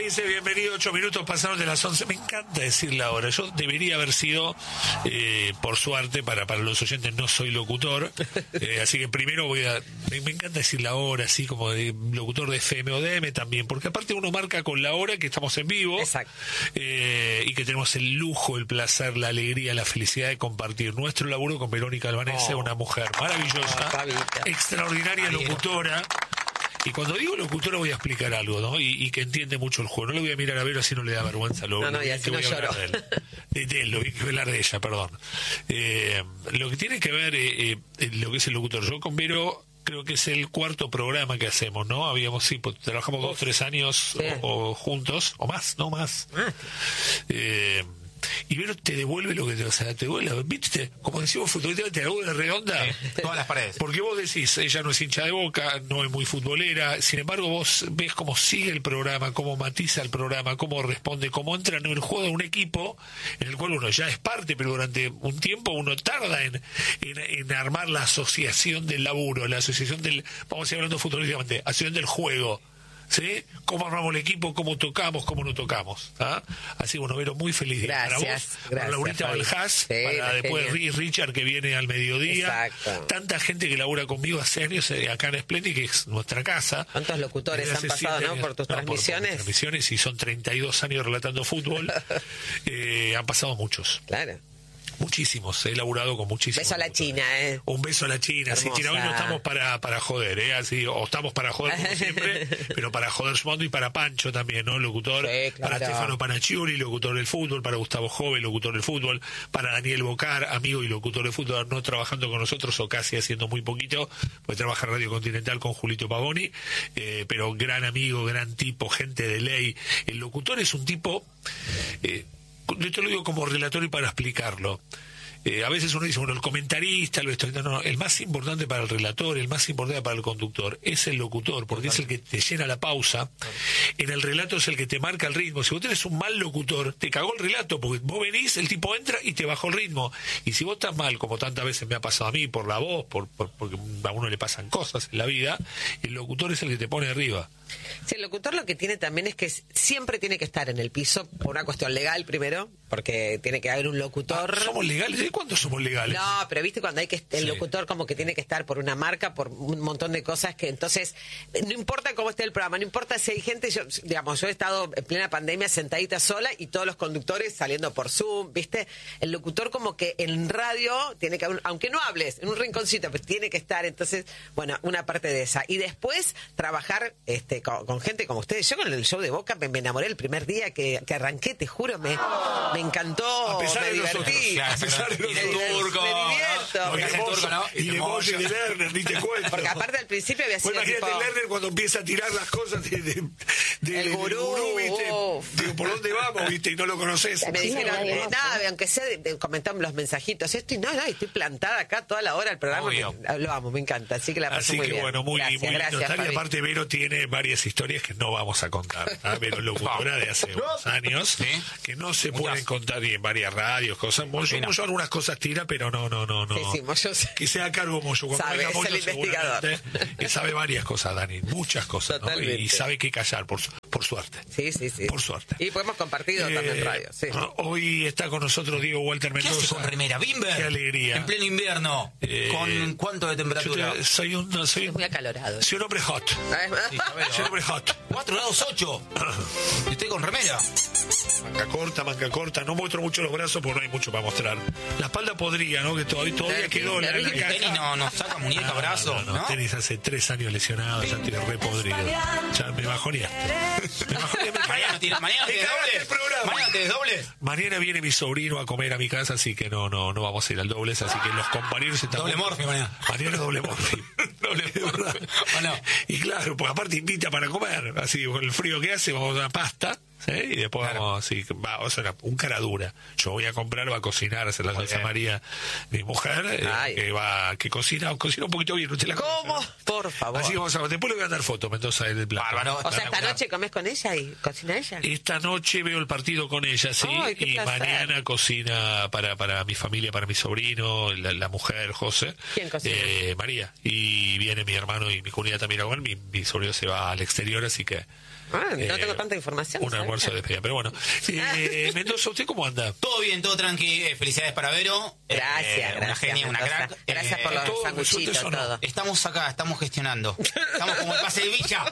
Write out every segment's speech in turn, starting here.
15, bienvenido, 8 minutos pasaron de las 11. Me encanta decir la hora. Yo debería haber sido, por suerte, para los oyentes, no soy locutor. Así que primero me encanta decir la hora, así como de locutor de FM o de M también, porque aparte uno marca con la hora que estamos en vivo. Exacto. Y que tenemos el lujo, el placer, la alegría, la felicidad de compartir nuestro laburo con Verónica Albanese, una mujer maravillosa, extraordinaria locutora. Y cuando digo locutora voy a explicar algo, ¿no? Y que entiende mucho el juego. No le voy a mirar a ver así no le da vergüenza. Y así no lloro. De él, lo que hablar de ella, perdón. Lo que tiene que ver lo que es el locutor. Yo con Vero creo que es el cuarto programa que hacemos, ¿no? Habíamos, sí, pues, trabajamos 2 o 3 años o juntos, o más, no más. Y Vero te devuelve lo que te, o sea, te devuelve, ¿viste? Como decimos futbolista, te devuelve redonda. Todas las paredes. Porque vos decís, ella no es hincha de Boca, no es muy futbolera, sin embargo vos ves cómo sigue el programa, cómo matiza el programa, cómo responde, cómo entra en el juego de un equipo en el cual uno ya es parte, pero durante un tiempo uno tarda en armar la asociación del laburo, la asociación del, vamos a seguir hablando futbolísticamente, asociación del juego. ¿Sí? Cómo armamos el equipo, cómo tocamos, cómo no tocamos. ¿Ah? Así que bueno, Vero, muy feliz día para vos, para Laurita Valjás, para después Richard que viene al mediodía. Exacto. Tanta gente que labura conmigo hace años acá en Splendid, que es nuestra casa. ¿Cuántos locutores han pasado, ¿no? Por tus transmisiones. Por transmisiones, y son 32 años relatando fútbol. Han pasado muchos. Claro. Muchísimos, he laburado con muchísimos. Beso a la China, Un beso a la China. Sí, China, hoy no estamos para joder, así, o estamos para joder como siempre, pero para joder sumando, y para Pancho también, ¿no? Locutor, sí, claro. Para Stefano Panaccioli, locutor del fútbol, para Gustavo Jove, locutor del fútbol, para Daniel Bocar, amigo y locutor del fútbol, no trabajando con nosotros o casi haciendo muy poquito, pues trabaja en Radio Continental con Julito Pavoni, pero gran amigo, gran tipo, gente de ley. El locutor es un tipo... yo te lo digo como relator y para explicarlo. A veces uno dice, bueno, el comentarista, no, el más importante para el relator, el más importante para el conductor es el locutor, porque es el que te llena la pausa. En el relato es el que te marca el ritmo. Si vos tenés un mal locutor, te cagó el relato, porque vos venís, el tipo entra y te bajó el ritmo. Y si vos estás mal, como tantas veces me ha pasado a mí, por la voz, porque a uno le pasan cosas en la vida, el locutor es el que te pone arriba. Sí, el locutor lo que tiene también es que siempre tiene que estar en el piso por una cuestión legal primero, porque tiene que haber un locutor. ¿Somos legales? ¿De cuándo somos legales? No, pero viste cuando hay que el locutor como que tiene que estar por una marca, por un montón de cosas que entonces no importa cómo esté el programa, no importa si hay gente, yo he estado en plena pandemia sentadita sola y todos los conductores saliendo por Zoom, viste, el locutor como que en radio tiene que haber, aunque no hables, en un rinconcito, pues tiene que estar, entonces, bueno, una parte de esa. Y después trabajar con gente como ustedes. Yo con el show de Boca me enamoré el primer día que arranqué, te juro, me encantó, a pesar me de divertí. A pesar de los me divierto. Y de vos y de Lerner, ni te cuento. Porque aparte al principio había sido imagínate tipo... Lerner cuando empieza a tirar las cosas el gurú, ¿viste? Digo, ¿por dónde vamos, viste? Y no lo conoces. Me dijeron, nada, aunque sea, comentame los mensajitos, esto y no, estoy plantada acá toda la hora el programa. Lo amo, me encanta, así que la paso muy bien. Así que bueno, muy lindo. Y aparte Vero tiene varias historias que no vamos a contar. Vero locutora de hace unos años, que no se pueden contar, y en varias radios, cosas. Moyo algunas cosas tira, pero no. Sí, Moyo. Que sea a cargo Moyo. Cuando sabe, venga Moyo, es el investigador. Que sabe varias cosas, Dani, muchas cosas, ¿no? Y sabe qué callar, por suerte. Sí. Por suerte. Y pues hemos compartido también en radio, sí. Hoy está con nosotros Diego Walter Mendoza. ¿Qué hace con remera? ¿Bimber? Qué alegría. En pleno invierno. ¿Con cuánto de temperatura? Soy muy acalorado. Soy un hombre hot. Sí, soy un hombre hot. 4 grados 8. Y estoy con remera. Manga corta. No muestro mucho los brazos porque no hay mucho para mostrar. La espalda podría, ¿no? Que todavía quedó la caja. Tenis no saca muñeca, brazo. No, tenis hace 3 años lesionado, ya estoy re podrido. Ya me bajoneaste. Mañana tienes dobles. Mañana viene mi sobrino a comer a mi casa, así que no vamos a ir al dobles, así que los compañeros están... Doble morfi mañana. Mañana doble morfi. Y claro, pues aparte invita para comer, así con el frío que hace, vamos a una pasta. ¿sí? Y después vamos, sí, o sea, un cara dura. Yo voy a comprar, va a cocinar, a hacer la salsa María, mi mujer, que cocina un poquito bien. ¿Usted la ¿Cómo? conoce, ¿no? Por favor. Así que vamos a ver. Después le voy a dar foto, Mendoza, del plato. Bárbaro. O sea, esta noche comés con ella y cocina ella. Esta noche veo el partido con ella, sí. Ay, qué y placer. mañana cocina para mi familia, para mi sobrino, la mujer, José. ¿Quién cocina? María. Y viene mi hermano y mi cuñada también a comer. Mi sobrino se va al exterior, así que... no tengo tanta información. Un almuerzo de despedida, pero bueno. Mendoza, ¿usted cómo anda? Todo bien, todo tranqui. Felicidades para Vero. Gracias, Una genia, una Mendoza. crack. Gracias por los ¿todo sanguchitos, resulta eso, todo. no? Estamos acá, estamos gestionando. Estamos como el pase de Villa.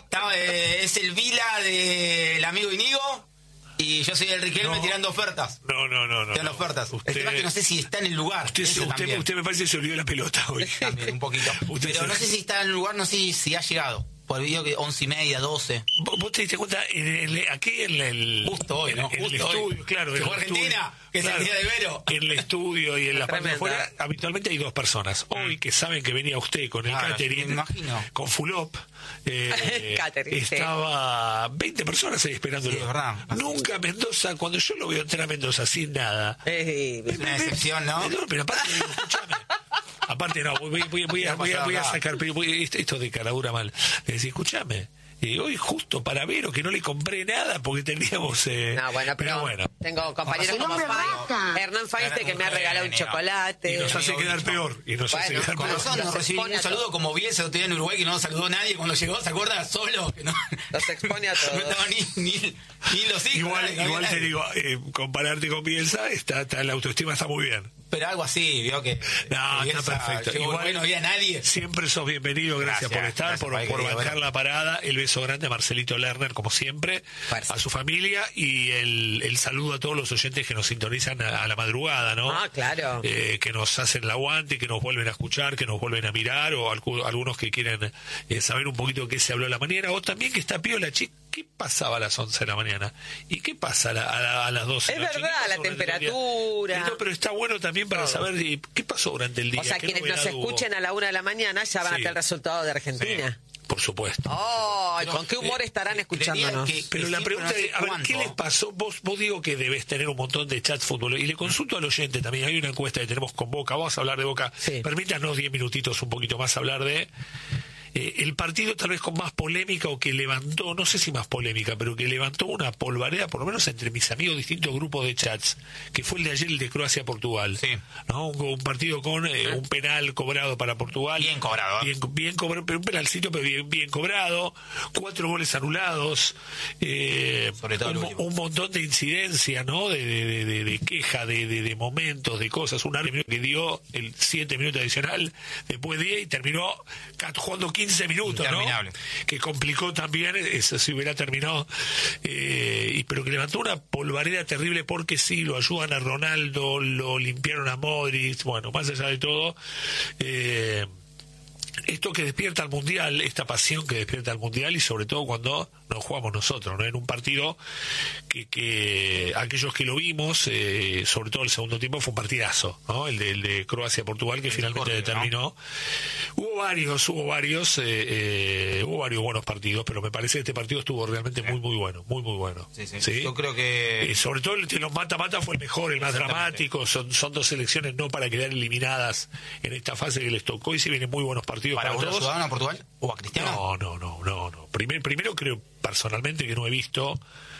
Es el Vila del amigo Inigo. Y yo soy el Riquelme tirando ofertas. No. Tirando ofertas. El tema es que no sé si está en el lugar. Usted me parece que se olvidó la pelota hoy. También, un poquito. Pero no sé si está en el lugar, no sé si ha llegado. Por el video que 11:30, 12. ¿Vos te diste cuenta? Aquí en el... Justo hoy, ¿no? En el Justo estudio, hoy. claro. Que en fue el Argentina, estudio, que es el día de Vero. En el estudio y en la parte de Tremendo. afuera, habitualmente hay dos personas. Hoy, que saben que venía usted con el catering, me imagino. con Fulop, Catering, sí. estaba 20 personas ahí esperándolo. Sí, es verdad. Nunca Mendoza, cuando yo lo veo entrar a Mendoza sin nada... Es una decepción, ¿no? Pero aparte, escúchame. Aparte, no, voy a sacar esto de caradura mal. Decir, escúchame, hoy justo para Vero, que no le compré nada porque teníamos... No, bueno, pero bueno. Tengo compañeros como Hernán Faiste, que me ha regalado un chocolate. Y nos hace quedar peor. Y nos hace quedar Con peor. razón, nos recibí un saludo como Bielsa el otro día en Uruguay, que no nos saludó nadie cuando llegó, ¿se acuerda? Solo. Que no, Los expone a todos. no estaban ni los hijos. Igual te digo, compararte con Bielsa, la autoestima está muy bien. Pero algo así, vio que... No, está perfecto. Igual no había nadie. Siempre sos bienvenido, gracias por estar, por bancar la parada. El beso grande a Marcelito Lerner, como siempre, a su familia, y el saludo a todos los oyentes que nos sintonizan a la madrugada, ¿no? Ah, claro. Que nos hacen el aguante, que nos vuelven a escuchar, que nos vuelven a mirar, o algunos que quieren saber un poquito de qué se habló a la mañana, o también que está piola, chica. ¿Qué pasaba a las 11 de la mañana? ¿Y qué pasa a las 12 de la noche? Es verdad, la temperatura. No, pero está bueno también para saber qué pasó durante el día. O sea, quienes nos escuchen a la 1 de la mañana ya van a tener el resultado de Argentina. Por supuesto. ¿Con qué humor estarán escuchándonos? Pero la pregunta es, a ver, ¿qué les pasó? Vos digo que debes tener un montón de chats fútbol, y le consulto al oyente también, hay una encuesta que tenemos con Boca, vamos a hablar de Boca, permítanos 10 minutitos un poquito más hablar de... el partido tal vez con más polémica, o que levantó, no sé si más polémica, pero que levantó una polvareda, por lo menos entre mis amigos, distintos grupos de chats, que fue el de ayer, el de Croacia-Portugal. Sí. ¿No? Un partido con un penal cobrado para Portugal. Bien cobrado. Bien cobrado, pero un penalcito, pero bien cobrado. 4 goles anulados. Sobre todo un montón de incidencia, ¿no? De queja, de momentos, de cosas. Un árbitro que dio el 7 minutos adicional, después 10, y terminó jugando 15 minutos, ¿no? Que complicó también, eso si hubiera terminado, pero que levantó una polvareda terrible, porque sí, lo ayudan a Ronaldo, lo limpiaron a Modric, bueno, más allá de todo, esto que despierta al Mundial, esta pasión que despierta al Mundial, y sobre todo cuando nos jugamos nosotros, ¿no? En un partido que aquellos que lo vimos, sobre todo el segundo tiempo, fue un partidazo, ¿no? El de Croacia-Portugal, que finalmente determinó. ¿No? Hubo varios buenos partidos, pero me parece que este partido estuvo realmente muy bueno, muy bueno. Sí. Yo creo que... sobre todo el de los mata-mata fue el mejor, el más dramático. Son dos selecciones no para quedar eliminadas en esta fase que les tocó, y se vienen muy buenos partidos para todos. ¿Para vos lo ayudaron a Portugal o a Cristiano? No. Primero creo personalmente que no he visto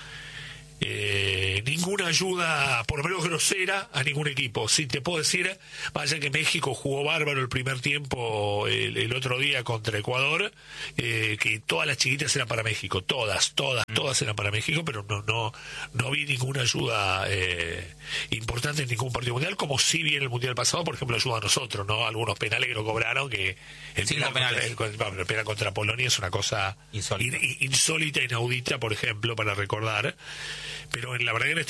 ninguna ayuda, por lo menos grosera, a ningún equipo. Sí, te puedo decir, vaya que México jugó bárbaro el primer tiempo, el otro día contra Ecuador, que todas las chiquitas eran para México, todas eran para México, pero no vi ninguna ayuda importante en ningún partido mundial, como sí vi en el mundial pasado, por ejemplo, ayuda a nosotros, ¿no? Algunos penales que no cobraron, que el penal contra Polonia es una cosa insólita, inaudita, por ejemplo, para recordar. Pero la verdad que en este